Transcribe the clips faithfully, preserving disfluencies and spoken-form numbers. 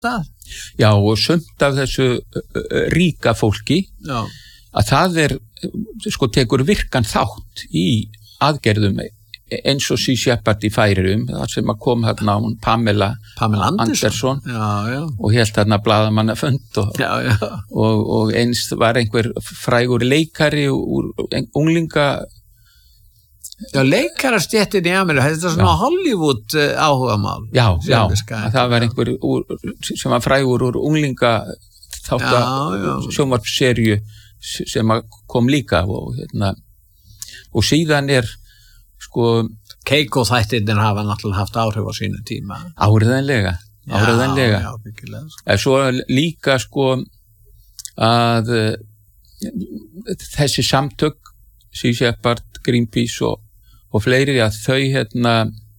það? Já, og sumt af þessu ríka fólki Já. Að það er, sko, tekur virkan þátt í aðgerðum eins og Sea Shepherd í Færeyjum, þar sem að kom hérna hún Pamela, Pamela Anderson, Anderson já, já. og hélt hérna blaðamannafund og, já, já. og, og eins var einhver frægur leikari úr unglinga. Já, leikarastéttin í Ameríku, þetta er svona já. Hollywood áhugamál. Já, já, það var einhver úr, sem var frægur úr unglinga þátt að sjónvarpsserju sem kom líka og hérna og síðan er sko Keiko þættirnir hafa náttúrulega haft áhrif á sínu tíma. Áreiðanlega, áreiðanlega. Já, já, byggilega. En svo líka sko að uh, þessi samtök Sea Shepherd, Greenpeace og, og fleiri að þau hérna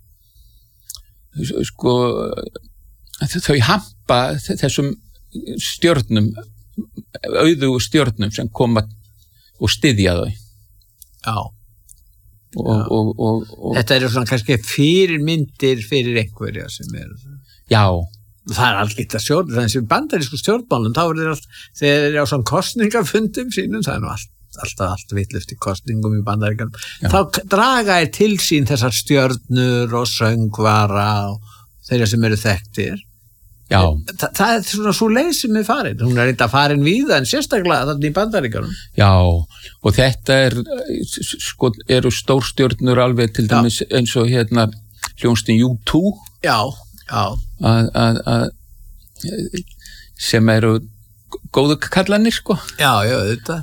sko þau hampa þessum stjörnum auðugu stjörnum sem koma og styðja þau. Já. Og, og, og, og þetta eru svona kannski fyrirmyndir fyrir einhverja sem eru já það er allt að stjórn þannig sem bandarísku stjórnmálum þá er þeir allt þegar þeir eru á svona kostningafundum sínum það er nú allt, alltaf allt vitluft í kostningum í bandaríkanum þá draga er til sín þessar stjörnur og söngvara og þeirra sem eru þekktir já Þa, það er svona svo leið sem er farin hún er eitthvað farin víða en sérstaklega þannig í bandaríkanum já og þetta er sko eru stórstjörnur alveg til dæmis já. Eins og hérna hljómsveitin U two já, já að, að, að sem eru góðu kallanir sko já, já, þetta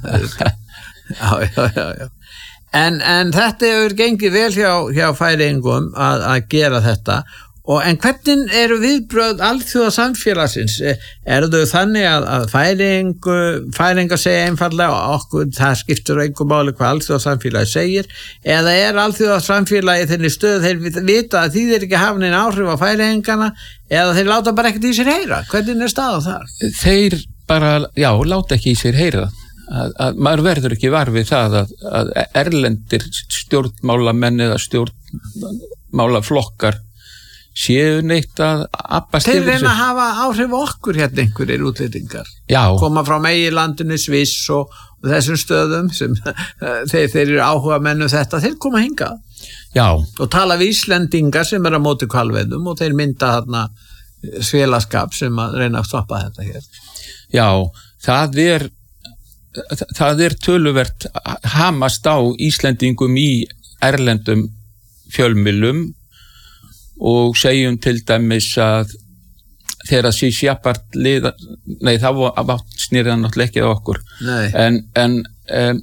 já, já, já, já en, en þetta hefur gengið vel hjá, hjá Færeyingum að, að gera þetta og en hvernig eru viðbrögð alþjóða samfélagsins eru þau þannig að, að Færeyingu Færeyingar segja einfallega okkur það skiptur einhver máli hvað alþjóða samfélagi segir eða er alþjóða samfélagi þenni stöð þeir vita að því þeir ekki hafa neina áhrif á Færeyingana eða þeir láta bara ekkert í sér heyra hvernig er staðan þar? Þeir bara, já, láta ekki í sér heyra að, að maður verður ekki var við það að, að erlendir stjórnmálamenn eða stjórnmálaflokkar séu neitt að abbast þeir reyna að hafa áhrif okkur hérna einhverjir útlendingar já. Koma frá meginlandinu Sviss og, og þessum stöðum sem þeir, þeir eru áhuga mennu þetta þeir koma hingað já. Og tala við Íslendingar sem er á móti hvalveiðum og þeir mynda þarna félagsskap sem að reyna að stoppa þetta hér já, það er það er töluvert hamast á Íslendingum í erlendum fjölmiðlum og segjum til dæmis að þegar Sea Shepherd liða, nei það var snýrðan náttúrulega ekki á okkur nei. en en um,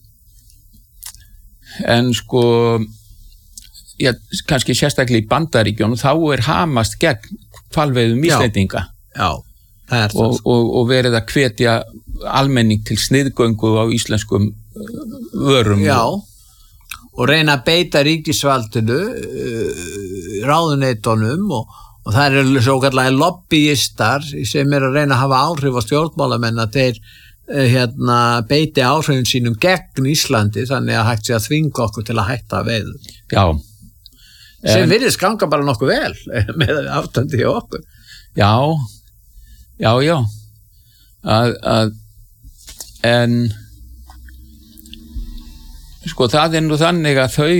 en sko já, kannski sérstaklega í Bandaríkjunum þá er hamast gegn hvalveiðum Íslendinga já, það er og, og, og verið að hvetja almenning til sniðgöngu á íslenskum vörum já og, og reyna að beita ríkisvaldinu uh, ráðuneytunum og, og það eru svo kallega lobbyistar sem er að reyna að hafa áhrif á stjórnmálamenn að þeir uh, hérna, beiti áhrifin sínum gegn Íslandi þannig að hægt sé að þvinga okkur til að hætta veið já sem en, virðist ganga bara nokkuð vel með ástandi hjá okkur já, já, já að, að en sko það er nú þannig að þau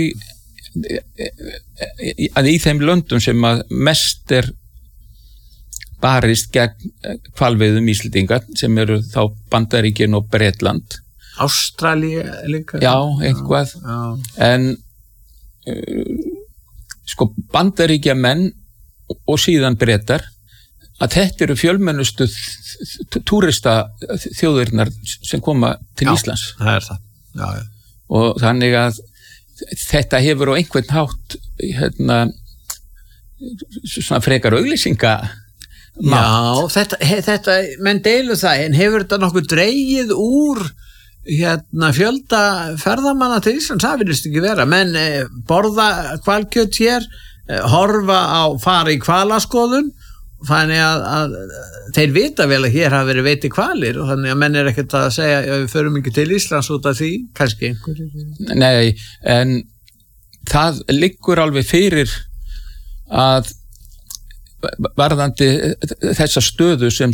að í þeim löndum sem að mest er barist gegn hvalveiðum Íslendinga sem eru þá Bandaríkin og Bretland Ástralía líka já, eitthvað já, já. en uh, sko Bandaríkjamenn og síðan Bretar að þetta eru fjölmennustu túrista þjóðirnar sem koma til já, Íslands það er það já, já og þannig að þetta hefur á einhvern hátt hérna svona frekar auglýsinga já, þetta, þetta menn deilu það, en hefur þetta nokkuð dregið úr hérna fjölda ferðamanna til Íslands, það vilist ekki vera menn eh, borða hvalkjöt hér eh, horfa á fara í hvalaskoðun þannig að, að þeir vita vel að hér hafa verið veiti hvalir og þannig að menn er ekkert að segja að við förum ekki til Íslands út af því kannski einhverjir nei, en það liggur alveg fyrir að varðandi þessa stöðu sem